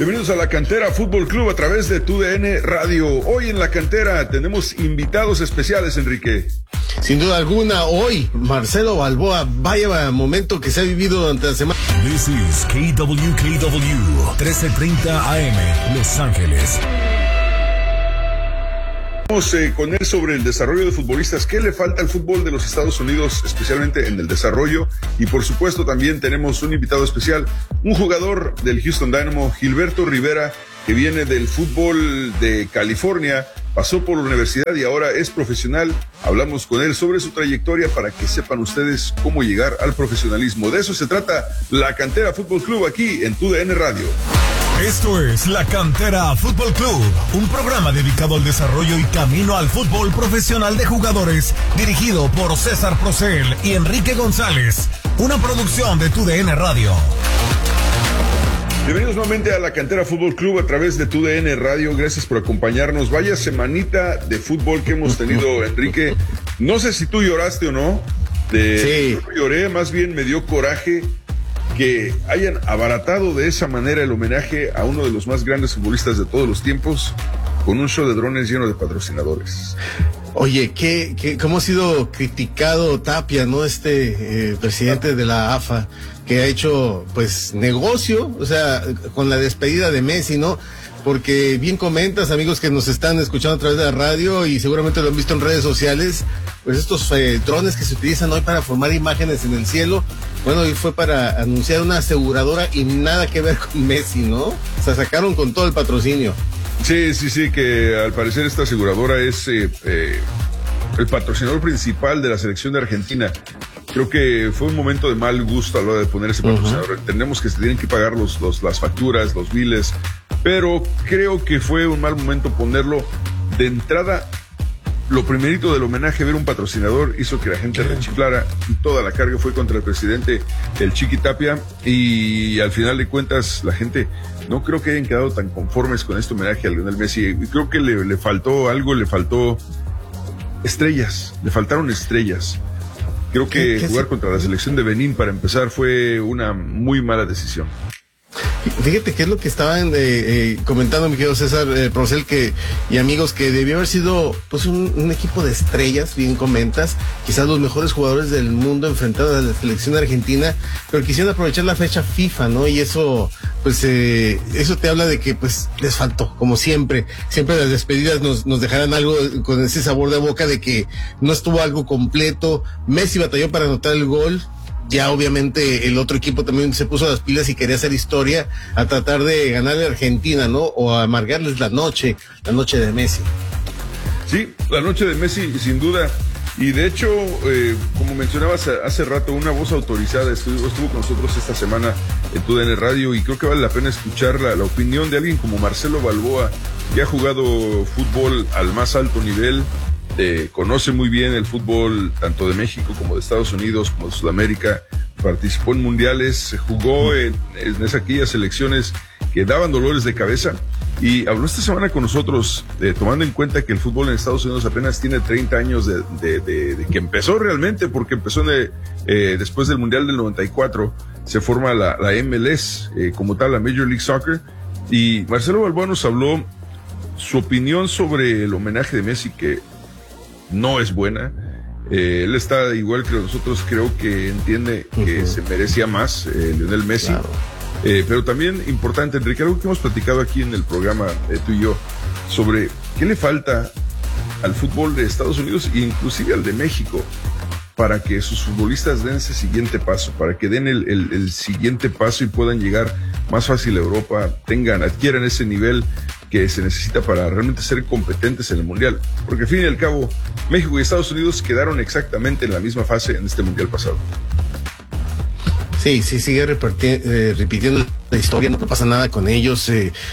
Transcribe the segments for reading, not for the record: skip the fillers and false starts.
Bienvenidos a La Cantera Fútbol Club a través de TUDN Radio. Hoy en La Cantera tenemos invitados especiales, Enrique. Sin duda alguna, hoy Marcelo Balboa, vaya momento que se ha vivido durante la semana. This is KWKW 1330 AM, Los Ángeles. Vamos con él sobre el desarrollo de futbolistas. ¿Qué le falta al fútbol de los Estados Unidos, especialmente en el desarrollo? Y por supuesto también tenemos un invitado especial, un jugador del Houston Dynamo, Gilberto Rivera, que viene del fútbol de California, pasó por la universidad y ahora es profesional. Hablamos con él sobre su trayectoria para que sepan ustedes cómo llegar al profesionalismo. De eso se trata La Cantera Fútbol Club aquí en TUDN Radio. Esto es La Cantera Fútbol Club, un programa dedicado al desarrollo y camino al fútbol profesional de jugadores, dirigido por César Procel y Enrique González, una producción de TUDN Radio. Bienvenidos nuevamente a La Cantera Fútbol Club a través de TUDN Radio. Gracias por acompañarnos. Vaya semanita de fútbol que hemos tenido, Enrique. No sé si tú lloraste o no. Sí. Yo lloré, más bien me dio coraje que hayan abaratado de esa manera el homenaje a uno de los más grandes futbolistas de todos los tiempos con un show de drones lleno de patrocinadores. Oye, ¿cómo ha sido criticado Tapia, ¿no? Presidente de la AFA, que ha hecho, pues, negocio, o sea, con la despedida de Messi, ¿no? Porque bien comentas, amigos que nos están escuchando a través de la radio y seguramente lo han visto en redes sociales, pues estos drones que se utilizan hoy para formar imágenes en el cielo, bueno, hoy fue para anunciar una aseguradora y nada que ver con Messi, ¿no? O sea, sacaron con todo el patrocinio. Sí, que al parecer esta aseguradora es el patrocinador principal de la selección de Argentina. Creo que fue un momento de mal gusto a la hora de poner ese patrocinador. Entendemos que se tienen que pagar las facturas, los biles, pero creo que fue un mal momento ponerlo de entrada. Lo primerito del homenaje, ver un patrocinador, hizo que la gente rechiflara y toda la carga fue contra el presidente, el Chiqui Tapia, y al final de cuentas la gente no creo que hayan quedado tan conformes con este homenaje a Lionel Messi. Y creo que le faltó algo, le faltó estrellas, le faltaron estrellas. Creo que jugar contra la selección de Benín para empezar fue una muy mala decisión. Fíjate que es lo que estaban comentando mi querido César Procel y amigos, que debió haber sido pues un equipo de estrellas, bien comentas, quizás los mejores jugadores del mundo enfrentados a la selección argentina, pero quisieron aprovechar la fecha FIFA, ¿no? Y eso, pues eso te habla de que pues les faltó, como siempre las despedidas nos dejarán algo con ese sabor de boca de que no estuvo algo completo. Messi batalló para anotar el gol. Ya obviamente el otro equipo también se puso las pilas y quería hacer historia a tratar de ganarle a Argentina, ¿no? O a amargarles la noche de Messi. Sí, la noche de Messi, sin duda. Y de hecho, como mencionabas hace rato, una voz autorizada estuvo con nosotros esta semana en TUDN Radio, y creo que vale la pena escuchar la opinión de alguien como Marcelo Balboa, que ha jugado fútbol al más alto nivel. Conoce muy bien el fútbol tanto de México como de Estados Unidos como de Sudamérica, participó en mundiales, jugó en aquellas selecciones que daban dolores de cabeza, y habló esta semana con nosotros, tomando en cuenta que el fútbol en Estados Unidos apenas tiene 30 años de que empezó realmente, porque empezó después del Mundial del 94, se forma la MLS, como tal, la Major League Soccer, y Marcelo Balboa nos habló su opinión sobre el homenaje de Messi, que no es buena. Él está igual que nosotros, creo que entiende que se merecía más Lionel Messi. Claro. Pero también importante, Enrique, algo que hemos platicado aquí en el programa, tú y yo, sobre qué le falta al fútbol de Estados Unidos e inclusive al de México para que sus futbolistas den ese siguiente paso, para que den el siguiente paso y puedan llegar más fácil a Europa, adquieran ese nivel que se necesita para realmente ser competentes en el Mundial. Porque al fin y al cabo, México y Estados Unidos quedaron exactamente en la misma fase en este Mundial pasado. Sí, sigue repitiendo la historia, no pasa nada con ellos.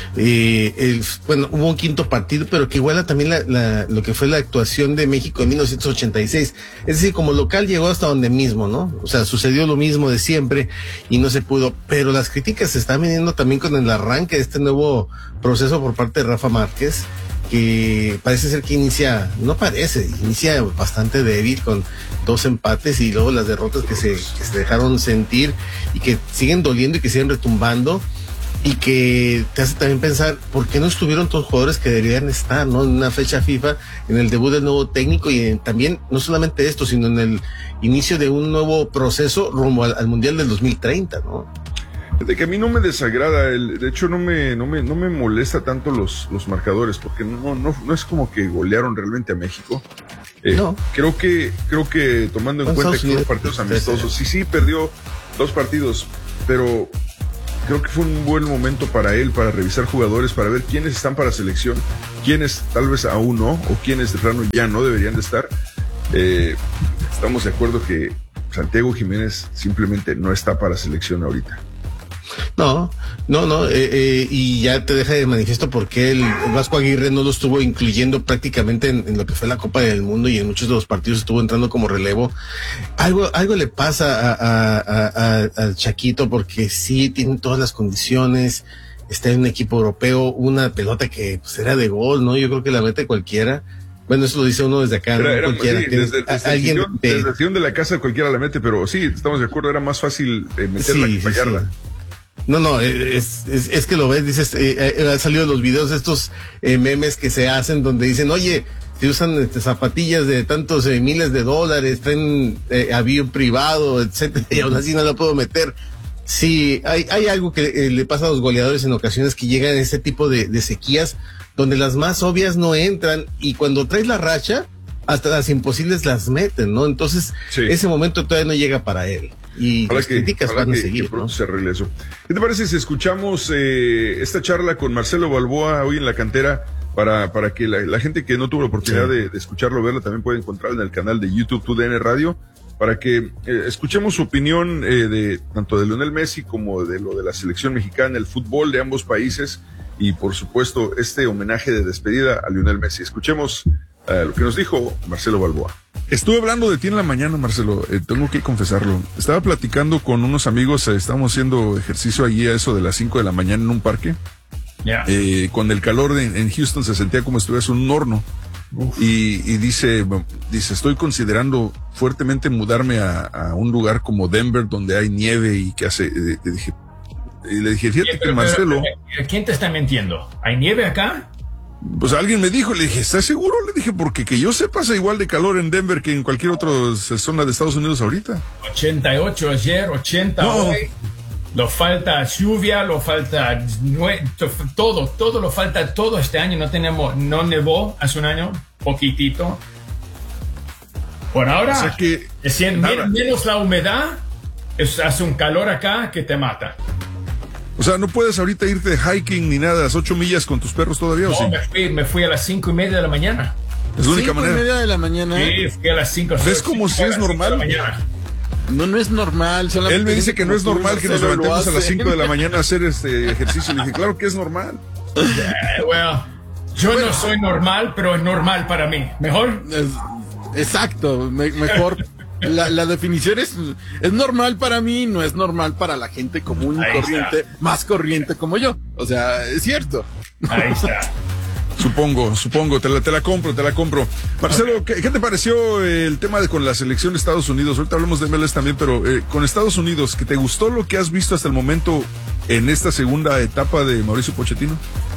Bueno, hubo un quinto partido, pero que iguala también lo que fue la actuación de México en 1986. Es decir, como local llegó hasta donde mismo, ¿no? O sea, sucedió lo mismo de siempre y no se pudo. Pero las críticas se están viniendo también con el arranque de este nuevo proceso por parte de Rafa Márquez, que parece ser que inicia bastante débil, con 2 empates y luego las derrotas que se dejaron sentir y que siguen doliendo y que siguen retumbando. y que te hace también pensar por qué no estuvieron todos los jugadores que deberían estar, ¿no? En una fecha FIFA, en el debut del nuevo técnico y también no solamente esto, sino en el inicio de un nuevo proceso rumbo al Mundial del 2030, ¿no? De que a mí no me desagrada, de hecho no me molesta tanto los marcadores, porque no es como que golearon realmente a México. No. Creo que tomando en cuenta que fueron partidos amistosos, sí, perdió 2 partidos, pero creo que fue un buen momento para él, para revisar jugadores, para ver quiénes están para selección, quiénes tal vez aún no, o quiénes de plano ya no deberían de estar. Estamos de acuerdo que Santiago Jiménez simplemente no está para selección ahorita. No, y ya te deja de manifiesto por qué el Vasco Aguirre no lo estuvo incluyendo prácticamente en lo que fue la Copa del Mundo, y en muchos de los partidos estuvo entrando como relevo. Algo le pasa al Chaquito, porque sí tiene todas las condiciones, está en un equipo europeo, una pelota que pues, era de gol, ¿no? Yo creo que la mete cualquiera. Bueno, eso lo dice uno desde acá, ¿no? Cualquiera. Sí, desde el sillón de la casa cualquiera la mete, pero sí, estamos de acuerdo, era más fácil meterla que fallarla. Sí. No, es que lo ves, dices, han salido los videos, estos memes que se hacen donde dicen, oye, se usan zapatillas de tantos miles de dólares, traen avión privado, etcétera, y aún así no la puedo meter. Sí, hay algo que le pasa a los goleadores en ocasiones, que llegan a ese tipo de sequías donde las más obvias no entran, y cuando traes la racha, hasta las imposibles las meten, ¿no? Entonces, ese momento todavía no llega para él. Y las críticas van a seguir, que ¿no? Se arregle eso. ¿Qué te parece si escuchamos esta charla con Marcelo Balboa hoy en la cantera, para que la gente que no tuvo la oportunidad de escucharlo, verlo, también puede encontrarlo en el canal de YouTube TUDN Radio, para que escuchemos su opinión tanto de Lionel Messi como de lo de la selección mexicana, el fútbol de ambos países, y por supuesto este homenaje de despedida a Lionel Messi. Escuchemos lo que nos dijo Marcelo Balboa. Estuve hablando de ti en la mañana, Marcelo, tengo que confesarlo. Estaba platicando con unos amigos, estábamos haciendo ejercicio allí a eso de las 5 de la mañana en un parque. Yeah. Con el calor en Houston se sentía como si estuvieras en un horno. Y dice, estoy considerando fuertemente mudarme a un lugar como Denver, donde hay nieve y que hace... le dije, fíjate que Marcelo... ¿Quién te está mintiendo? ¿Hay nieve acá? Pues alguien me dijo, le dije, ¿estás seguro? Le dije, porque que yo sepa, hace igual de calor en Denver que en cualquier otra zona de Estados Unidos ahorita. 88 ayer, 80 hoy. Lo falta lluvia, lo falta todo lo falta todo este año. No nevó hace un año, poquitito. Por ahora, o sea que menos la humedad, hace un calor acá que te mata. O sea, no puedes ahorita irte de hiking ni nada, las 8 millas con tus perros todavía, ¿o sí? Me fui a las 5:30 de la mañana. Es la única manera. 5:30 de la mañana. Sí, fui a las 5. ¿Ves como si es normal? No es normal. Él me dice que no es normal que nos levantemos a las 5 de la mañana a hacer este ejercicio. Le dije, claro que es normal. Yo no soy normal, pero es normal para mí. ¿Mejor? Exacto, mejor. La definición es normal para mí, no es normal para la gente común y corriente, más corriente como yo. O sea, es cierto. Ahí está. Supongo, te la compro. Marcelo, okay. ¿Qué te pareció el tema con la selección de Estados Unidos? Ahorita hablamos de MLS también, pero con Estados Unidos, ¿que te gustó lo que has visto hasta el momento en esta segunda etapa de Mauricio Pochettino?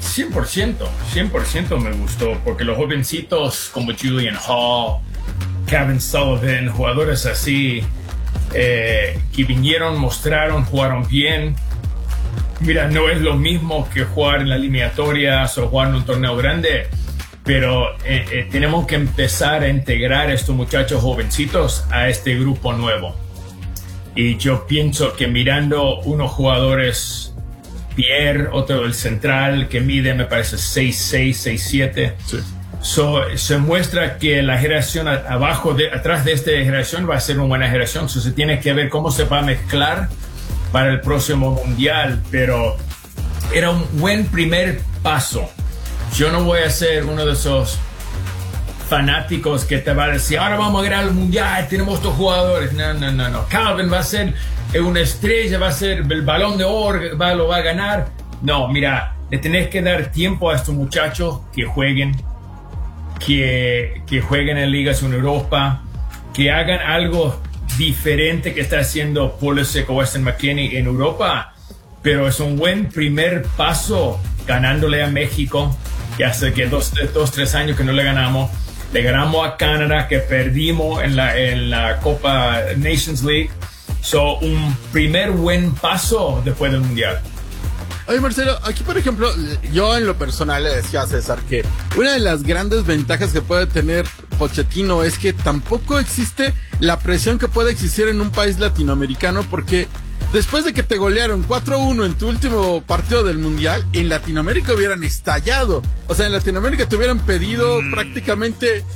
100% me gustó, porque los jovencitos como Julian Hall, Kevin Sullivan, jugadores así que vinieron, mostraron, jugaron bien. Mira, no es lo mismo que jugar en las eliminatorias o jugar en un torneo grande, pero tenemos que empezar a integrar a estos muchachos jovencitos a este grupo nuevo. Y yo pienso que mirando unos jugadores, Pierre, otro del central, que mide, me parece, 6'6", 6'7". Sí. Se muestra que la generación atrás de esta generación va a ser una buena generación. Se tiene que ver cómo se va a mezclar para el próximo mundial, pero era un buen primer paso. Yo no voy a ser uno de esos fanáticos que te va a decir, ahora vamos a ganar el mundial, tenemos estos jugadores. No. Calvin va a ser una estrella, va a ser el balón de oro, lo va a ganar. No, mira, le tenés que dar tiempo a estos muchachos que jueguen, que jueguen en ligas en Europa, que hagan algo diferente que está haciendo Pulisic o Weston McKennie en Europa, pero es un buen primer paso ganándole a México, que hace que 3 años que no le ganamos. Le ganamos a Canadá, que perdimos en la Copa Nations League. So, un primer buen paso después del Mundial. Oye, Marcelo, aquí por ejemplo, yo en lo personal le decía a César que una de las grandes ventajas que puede tener Pochettino es que tampoco existe la presión que puede existir en un país latinoamericano, porque después de que te golearon 4-1 en tu último partido del Mundial, en Latinoamérica hubieran estallado. O sea, en Latinoamérica te hubieran pedido prácticamente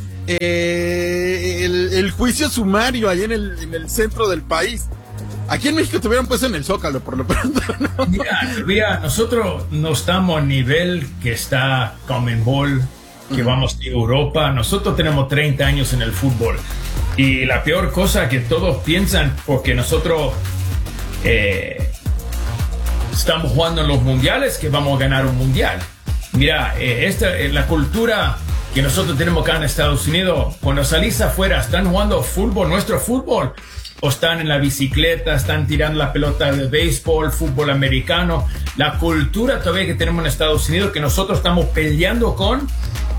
el juicio sumario ahí en el centro del país. Aquí en México te hubieran puesto en el Zócalo, por lo pronto, ¿no? Mira, nosotros no estamos a nivel que está Conmebol, que vamos a Europa. Nosotros tenemos 30 años en el fútbol. Y la peor cosa que todos piensan, porque nosotros estamos jugando en los mundiales, que vamos a ganar un mundial. Mira, la cultura que nosotros tenemos acá en Estados Unidos, cuando salís afuera, están jugando fútbol, nuestro fútbol, o están en la bicicleta, están tirando la pelota de béisbol, fútbol americano. La cultura todavía que tenemos en Estados Unidos, que nosotros estamos peleando con,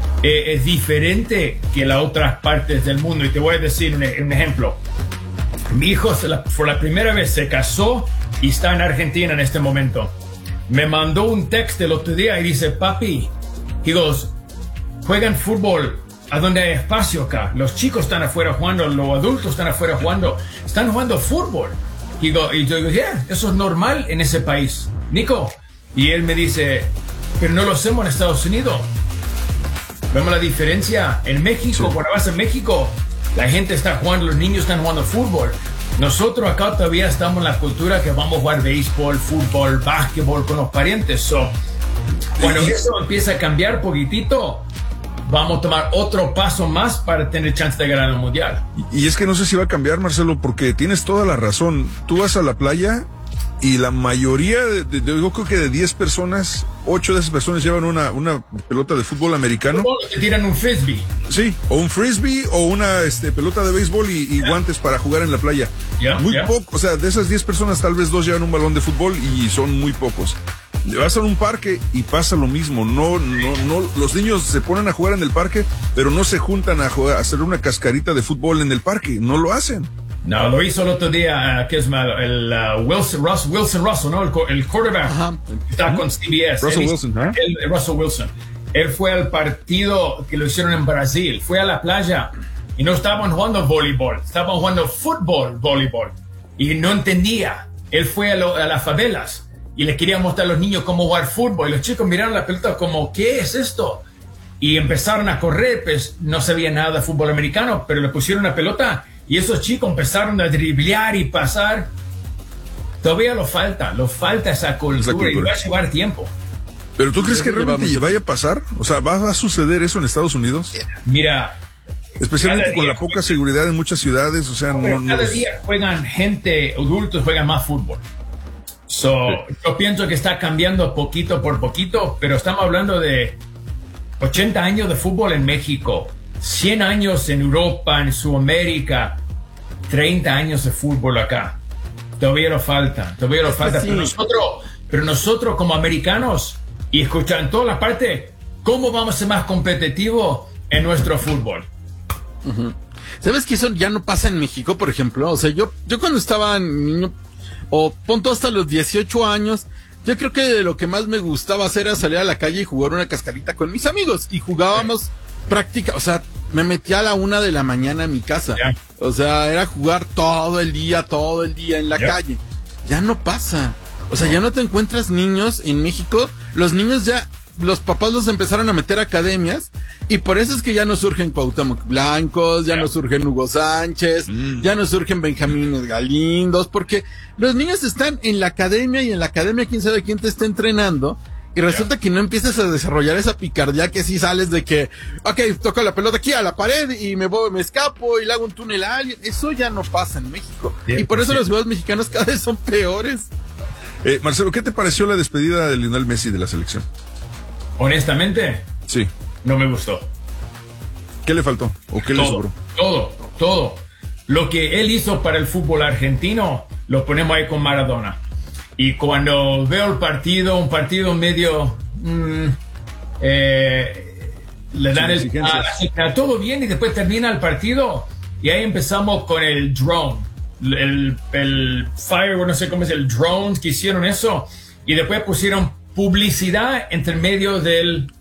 es diferente que las otras partes del mundo. Y te voy a decir un ejemplo. Mi hijo por la primera vez se casó y está en Argentina en este momento. Me mandó un texto el otro día y dice, papi, he goes, juegan fútbol a donde hay espacio acá. Los chicos están afuera jugando, los adultos están afuera jugando. Están jugando fútbol. Y yo digo, yeah, eso es normal en ese país, Nico. Y él me dice, pero no lo hacemos en Estados Unidos. Vemos la diferencia en México. Sí. Cuando vas a México, la gente está jugando, los niños están jugando fútbol. Nosotros acá todavía estamos en la cultura que vamos a jugar béisbol, fútbol, básquetbol con los parientes. Cuando eso empieza a cambiar poquitito, vamos a tomar otro paso más para tener chance de ganar el mundial. Y es que no sé si va a cambiar, Marcelo, porque tienes toda la razón. Tú vas a la playa y la mayoría, yo creo que de 10 personas, 8 de esas personas llevan una pelota de fútbol americano. Te tiran un frisbee. Sí, o un frisbee o una pelota de béisbol y guantes para jugar en la playa. Muy poco, o sea, de esas 10 personas tal vez 2 llevan un balón de fútbol y son muy pocos. Vas a un parque y pasa lo mismo. No, los niños se ponen a jugar en el parque, pero no se juntan a hacer una cascarita de fútbol en el parque. No lo hacen. No, lo hizo el otro día, que es malo, el Wilson Russell, ¿no? El quarterback. Está con CBS. Russell Wilson. Él fue al partido que lo hicieron en Brasil. Fue a la playa y no estaban jugando voleibol. Estaban jugando voleibol. Y no entendía. Él fue a las favelas y les quería mostrar a los niños cómo jugar fútbol. Y los chicos miraron la pelota como, ¿qué es esto? Y empezaron a correr, pues no sabía nada de fútbol americano, pero le pusieron la pelota y esos chicos empezaron a driblear y pasar. Todavía lo falta esa cultura y va a llevar tiempo. ¿Pero tú crees que realmente vaya a pasar? O sea, ¿va a suceder eso en Estados Unidos? Mira, especialmente con la poca seguridad en muchas ciudades, o sea, cada día juegan adultos juegan más fútbol. Yo pienso que está cambiando poquito por poquito, pero estamos hablando de 80 años de fútbol en México, 100 años en Europa, en Sudamérica, 30 años de fútbol acá. Todavía lo falta. Sí. Pero nosotros como americanos, y escuchar en todas las partes, ¿cómo vamos a ser más competitivos en nuestro fútbol? Uh-huh. ¿Sabes que eso ya no pasa en México, por ejemplo? O sea, yo cuando estaba niño, o punto hasta los 18 años, yo creo que de lo que más me gustaba hacer era salir a la calle y jugar una cascarita con mis amigos. Y jugábamos o sea, me metía a la 1 de la mañana a mi casa. Yeah. O sea, era jugar todo el día en la calle. Ya no pasa. O sea, ya no te encuentras niños en México. Los niños ya, los papás los empezaron a meter a academias. Y por eso es que ya no surgen Cuauhtémoc Blancos, ya no surgen Hugo Sánchez, ya no surgen Benjamín Galindos, porque los niños están en la academia y en la academia quién sabe quién te está entrenando. Y resulta que no empiezas a desarrollar esa picardía que sí sales de que, ok, toco la pelota aquí a la pared y me escapo y le hago un túnel a alguien. Eso ya no pasa en México. Y por eso los jugadores mexicanos cada vez son peores. Marcelo, ¿qué te pareció la despedida de Lionel Messi de la selección? Honestamente, sí. No me gustó. ¿Qué le faltó? ¿O qué le sobró? Todo. Lo que él hizo para el fútbol argentino, lo ponemos ahí con Maradona. Y cuando veo un partido medio... le dan todo bien y después termina el partido y ahí empezamos con el drone, el fire, no sé cómo es, el drone que hicieron eso y después pusieron publicidad entre medio del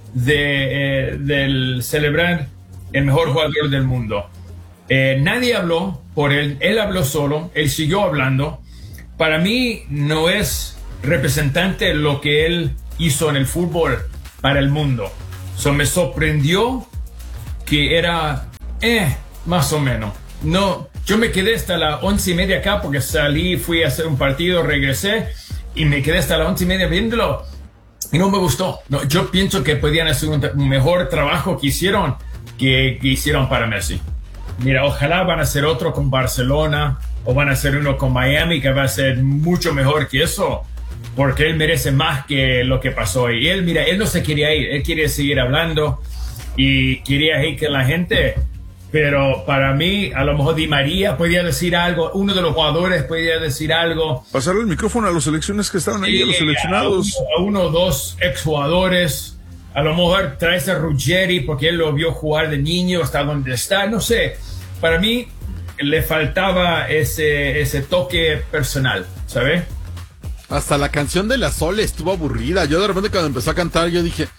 celebrar el mejor jugador del mundo. Nadie habló por él habló solo, él siguió hablando. Para mí no es representante lo que él hizo en el fútbol para el mundo. Me sorprendió que era más o menos. No, yo me quedé hasta las 11:30 acá porque salí, fui a hacer un partido, regresé y me quedé hasta las 11:30 viéndolo y no me gustó. No, yo pienso que podían hacer un mejor trabajo que hicieron para Messi. Mira, ojalá van a hacer otro con Barcelona o van a hacer uno con Miami que va a ser mucho mejor que eso. Porque él merece más que lo que pasó. Y él, mira, él no se quería ir. Él quería seguir hablando y quería ir con la gente. Pero para mí, a lo mejor Di María podía decir algo. Uno de los jugadores podía decir algo. Pasarle el micrófono a los selecciones que estaban ahí, a los seleccionados. A uno o dos exjugadores. A lo mejor traes a Ruggeri porque él lo vio jugar de niño hasta donde está. No sé. Para mí le faltaba ese toque personal, ¿sabes? Hasta la canción de la Sole estuvo aburrida. Yo de repente cuando empezó a cantar yo dije...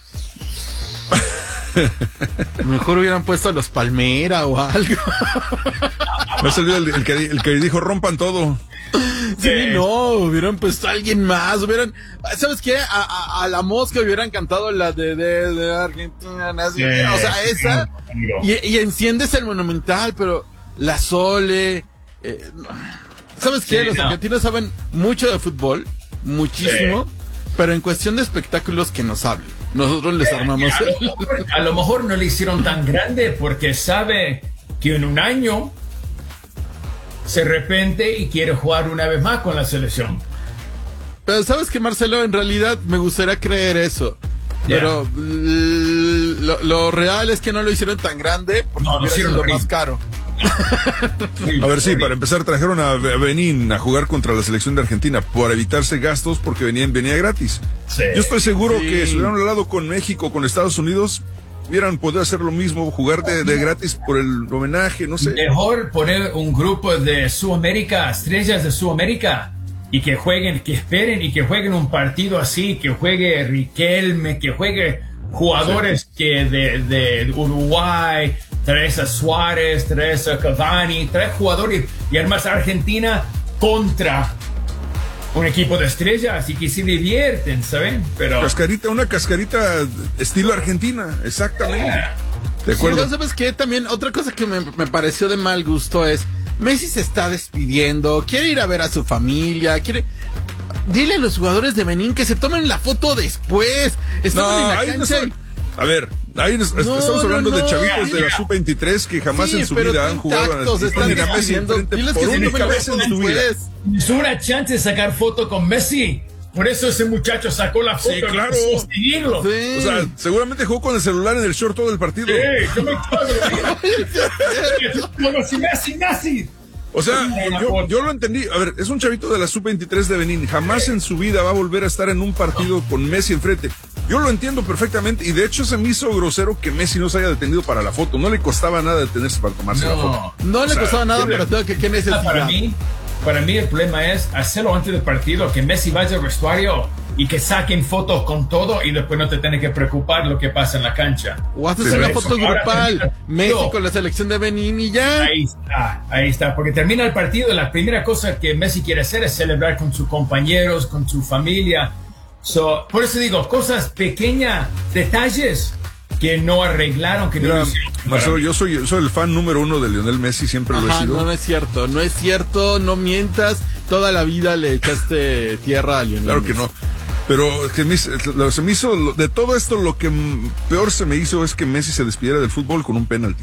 mejor hubieran puesto a los Palmera o algo. No salió el que dijo rompan todo. Sí, no, hubieran puesto a alguien más. ¿Sabes qué? A la Mosca hubieran cantado la de Argentina. Así, o sea, esa. Y enciendes el Monumental, pero la Sole... ¿Sabes qué? Los argentinos saben mucho de fútbol. Muchísimo, pero en cuestión de espectáculos que nos hablen. Nosotros les armamos. A lo mejor no le hicieron tan grande porque sabe que en un año se arrepiente y quiere jugar una vez más con la selección. Pero sabes que, Marcelo, en realidad me gustaría creer eso. Pero lo real es que no lo hicieron tan grande porque lo hicieron lo más caro. A ver, sí, para empezar trajeron a Benín a jugar contra la selección de Argentina por evitarse gastos porque venía gratis. Sí. Yo estoy seguro que si hubieran hablado con México, con Estados Unidos, hubieran podido hacer lo mismo, jugar de gratis por el homenaje, no sé. Mejor poner un grupo de Sudamérica, estrellas de Sudamérica, y que jueguen, que esperen y que jueguen un partido así, que juegue Riquelme, que juegue jugadores que de Uruguay, traes a Suárez, traes a Cavani, traes jugadores y además Argentina contra un equipo de estrellas y que se divierten, ¿saben? Pero una cascarita estilo Argentina, exactamente. De acuerdo. Sí, ¿sabes qué? También otra cosa que me pareció de mal gusto es Messi se está despidiendo, quiere ir a ver a su familia, dile a los jugadores de Benín que se tomen la foto después. Estaban en la cancha. A ver, ahí estamos hablando de chavitos de la sub-23 que jamás en su vida han jugado están a Messi enfrente por única vez en su vida. Es una chance de sacar foto con Messi. Por eso ese muchacho sacó la foto. Sí, claro. Seguirlo. Sí. O sea, seguramente jugó con el celular en el short todo el partido. Sí, yo me acuerdo. Messi. O sea, yo lo entendí. A ver, es un chavito de la sub-23 de Benín. Jamás en su vida va a volver a estar en un partido con Messi enfrente. Yo lo entiendo perfectamente. Y de hecho se me hizo grosero que Messi no se haya detenido para la foto. No le costaba nada detenerse para tomarse la foto. No le costaba nada, pero tengo que necesitar. Para mí el problema es hacerlo antes del partido, que Messi vaya al vestuario y que saquen fotos con todo y después no te tienes que preocupar lo que pasa en la cancha. O haces una foto grupal, Messi con la selección de Benín y ya. Ahí está, porque termina el partido y la primera cosa que Messi quiere hacer es celebrar con sus compañeros, con su familia. Por eso digo, cosas pequeñas, detalles que no arreglaron, que no hicieron. Marcelo, yo soy el fan número 1 de Lionel Messi, siempre lo he sido. No es cierto, no mientas, toda la vida le echaste tierra a Lionel Claro Messi. que no, pero se me hizo, de todo esto lo que peor se me hizo es que Messi se despidiera del fútbol con un penalti.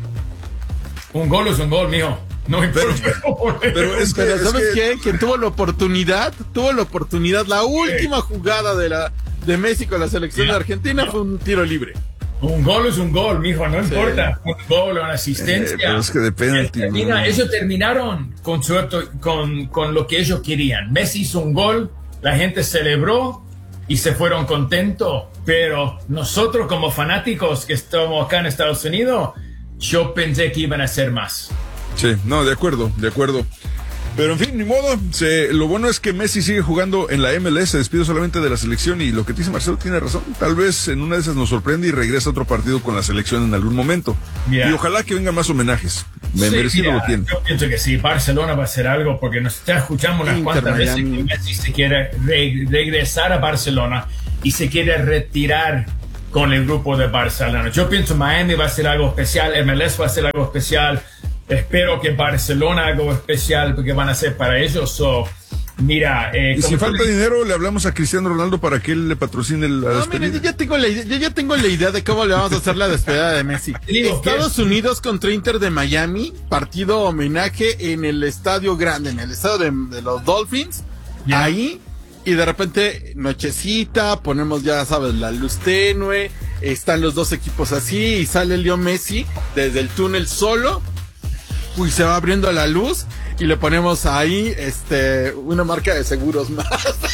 Un gol es un gol, mijo. No importa. Pero ¿sabes qué? Quien tuvo la oportunidad, la última jugada de Messi con la selección de Argentina fue un tiro libre. Un gol es un gol, mijo, no importa. Un gol o una asistencia. Pero es que depende. Ellos terminaron con lo que ellos querían. Messi hizo un gol, la gente celebró y se fueron contentos. Pero nosotros como fanáticos que estamos acá en Estados Unidos, yo pensé que iban a hacer más. Sí, no, de acuerdo. Pero en fin, ni modo. Lo bueno es que Messi sigue jugando en la MLS, se despide solamente de la selección, y lo que te dice Marcelo tiene razón. Tal vez en una de esas nos sorprende y regresa a otro partido con la selección en algún momento. Yeah. Y ojalá que vengan más homenajes. Merecido lo tiene. Yo pienso que sí, Barcelona va a hacer algo, porque nos está escuchando unas cuantas veces que Messi se quiere regresar a Barcelona y se quiere retirar con el grupo de Barcelona. Yo pienso Miami va a hacer algo especial, MLS va a hacer algo especial. Espero que Barcelona haga algo especial porque van a hacer para ellos. Mira, y si falta dinero, le hablamos a Cristiano Ronaldo para que él le patrocine la despedida. Mira, yo ya tengo la idea de cómo le vamos a hacer la despedida de Messi. Estados Unidos contra Inter de Miami, partido homenaje en el estadio grande, en el estadio de los Dolphins. Yeah. Ahí, y de repente, nochecita, ponemos, ya sabes, la luz tenue, están los dos equipos así, y sale Leo Messi desde el túnel solo. Y se va abriendo la luz y le ponemos ahí una marca de seguros más.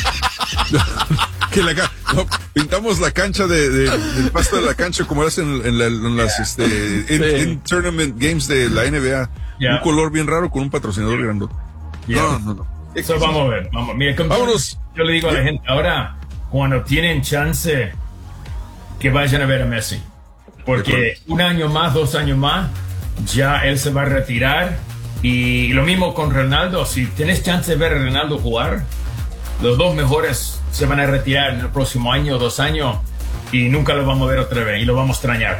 Pintamos la cancha del pasto de la cancha como hacen en las tournament games de la NBA. Yeah. Un color bien raro con un patrocinador grandote. Yeah. No. Eso vamos a ver. Mira, vámonos. Yo le digo a la gente ahora, cuando tienen chance, que vayan a ver a Messi. Porque un año más, 2 años más, ya él se va a retirar. Y lo mismo con Ronaldo. Si tienes chance de ver a Ronaldo jugar, los dos mejores se van a retirar en el próximo año o 2 años y nunca lo vamos a ver otra vez y lo vamos a extrañar.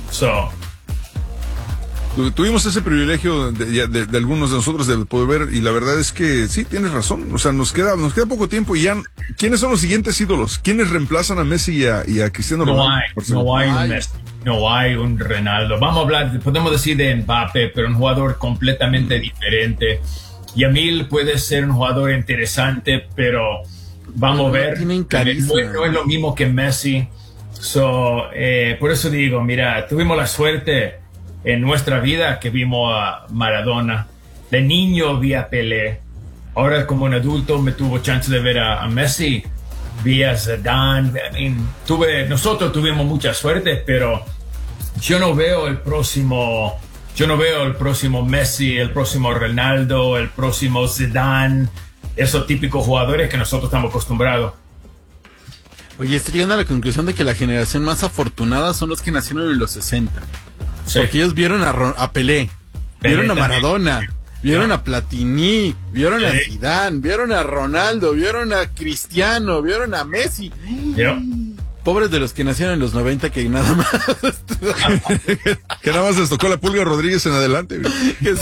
Tuvimos ese privilegio de algunos de nosotros de poder ver, y la verdad es que sí, tienes razón. O sea, nos queda poco tiempo y ya. ¿Quiénes son los siguientes ídolos? ¿Quiénes reemplazan a Messi y a Cristiano Ronaldo? No hay un Ronaldo. Vamos a hablar, podemos decir de Mbappé, pero un jugador completamente diferente. Yamil puede ser un jugador interesante, pero vamos a ver. No es lo mismo que Messi. Por eso digo, mira, tuvimos la suerte en nuestra vida que vimos a Maradona. De niño vi a Pelé. Ahora como un adulto me tuvo chance de ver a Messi. Vi a Zidane. Nosotros tuvimos mucha suerte, pero yo no veo el próximo Messi, el próximo Ronaldo, el próximo Zidane, esos típicos jugadores que nosotros estamos acostumbrados. Oye, estoy llegando a la conclusión de que la generación más afortunada son los que nacieron en los 60. Sí. Porque ellos vieron a Pelé, vieron a Maradona, vieron a Platini, vieron a Zidane, vieron a Ronaldo, vieron a Cristiano, vieron a Messi. Pobres de los que nacieron en los 90 que nada más que nada más les tocó la Pulga Rodríguez en adelante. ¿Qué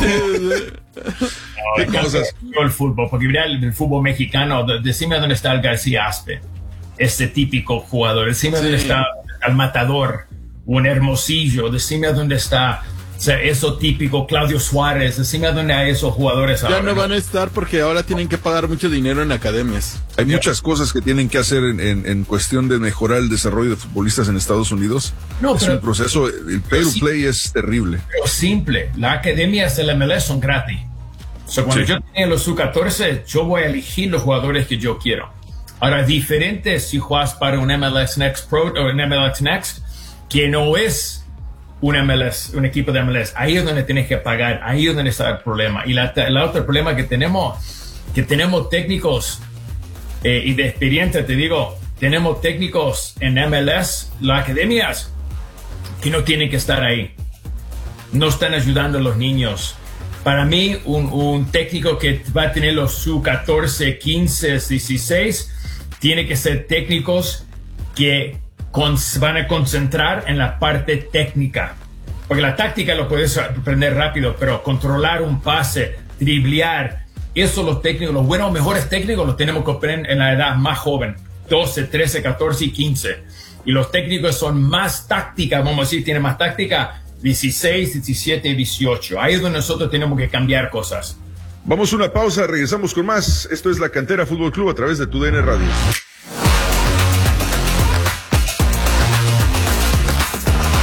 cosas? El fútbol, porque mira el fútbol mexicano, decime dónde está el García Aspe, este típico jugador, decime dónde está el Matador, un Hermosillo, decime dónde está, o sea, eso típico, Claudio Suárez, decime dónde hay esos jugadores ahora. Ya no van a estar porque ahora tienen que pagar mucho dinero en academias. Hay muchas cosas que tienen que hacer en cuestión de mejorar el desarrollo de futbolistas en Estados Unidos. Es un proceso, el pay to play es terrible. Pero simple, las academias de la MLS son gratis. Cuando yo tenía los U14, yo voy a elegir los jugadores que yo quiero. Ahora, diferente si juegas para un MLS Next Pro o un MLS Next, que no es un equipo de MLS. Ahí es donde tienes que pagar, ahí es donde está el problema. Y el otro problema que tenemos técnicos y de experiencia, te digo, tenemos técnicos en MLS, las academias, que no tienen que estar ahí. No están ayudando a los niños. Para mí, un técnico que va a tener los U14, 15, 16, tiene que ser técnicos que van a concentrar en la parte técnica. Porque la táctica lo puedes aprender rápido, pero controlar un pase, driblear, eso los técnicos, los buenos, mejores técnicos los tenemos que aprender en la edad más joven, 12, 13, 14 y 15. Y los técnicos son más táctica, vamos a decir, tienen más táctica, 16, 17 y 18. Ahí es donde nosotros tenemos que cambiar cosas. Vamos a una pausa, regresamos con más. Esto es La Cantera Fútbol Club a través de TUDN Radio.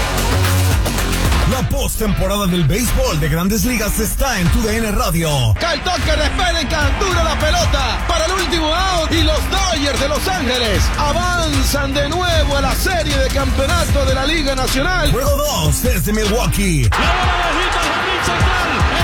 postemporada del béisbol de Grandes Ligas está en TUDN Radio. El toque de Pellican, dura la pelota para el último out y los Dodgers de Los Ángeles avanzan de nuevo a la serie de campeonato de la Liga Nacional. Juego 2 desde Milwaukee. La bola bajita al jardín central.